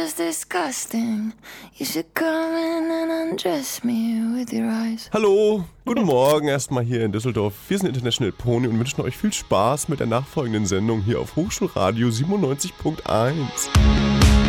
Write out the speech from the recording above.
just disgusting. You should come in and undress me with your eyes. Hallo, guten Morgen erstmal hier in Düsseldorf. Wir sind International Pony und wünschen euch viel Spaß mit der nachfolgenden Sendung hier auf Hochschulradio 97.1.